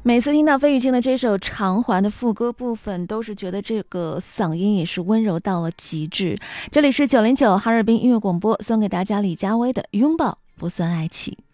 每次听到费玉清的这首偿还的副歌部分，都是觉得这个嗓音也是温柔到了极致。这里是909哈尔滨音乐广播，送给大家李佳薇的《拥抱不算爱情》。